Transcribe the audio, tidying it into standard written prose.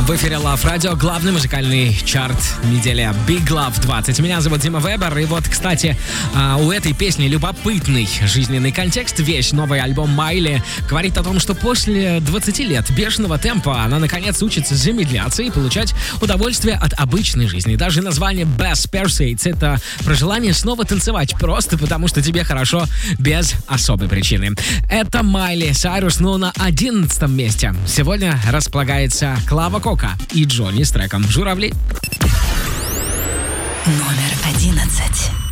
В эфире Love Radio, главный музыкальный чарт недели Big Love 20. Меня зовут Дима Вебер. И вот, кстати, у этой песни любопытный жизненный контекст. Весь новый альбом Майли говорит о том, что после 20 лет бешеного темпа она, наконец, учится замедляться и получать удовольствие от обычной жизни. Даже название Best Pursuits — это про желание снова танцевать, просто потому что тебе хорошо, без особой причины. Это Майли Сайрус, но на 11-м месте. Сегодня располагается Клава Кока и Джонни с треком «Журавли». Номер 11.